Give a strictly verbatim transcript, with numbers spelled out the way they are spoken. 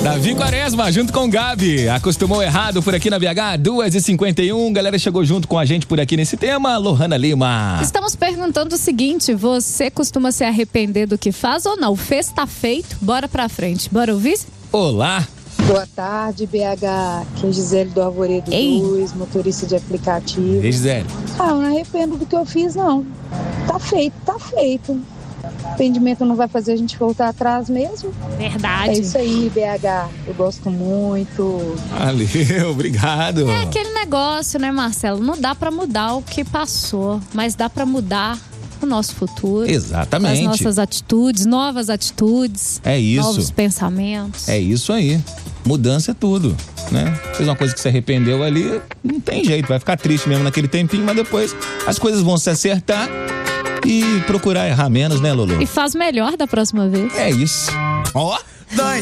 Davi Quaresma, junto com o Gabi. Acostumou errado por aqui na B H, duas e cinquenta e um. Galera chegou junto com a gente por aqui nesse tema. Lohana Lima. Estamos perguntando o seguinte: você costuma se arrepender do que faz ou não? Fez, tá feito. Bora pra frente. Bora ouvir? Olá. Boa tarde, B H. Aqui é Gisele do Arvoredo dois, motorista de aplicativo. Ei, Gisele. Ah, eu não arrependo do que eu fiz, não. Tá feito, tá feito. Arrependimento não vai fazer a gente voltar atrás mesmo. Verdade. É isso aí, B H. Eu gosto muito. Valeu, obrigado. É aquele negócio, né, Marcelo? Não dá pra mudar o que passou, mas dá pra mudar o nosso futuro. Exatamente. As nossas atitudes, novas atitudes. É isso. Novos pensamentos. É isso aí. Mudança é tudo, né? Fez uma coisa que se arrependeu ali, não tem jeito, vai ficar triste mesmo naquele tempinho, mas depois as coisas vão se acertar e procurar errar menos, né, Lolo? E faz melhor da próxima vez. É isso. Ó.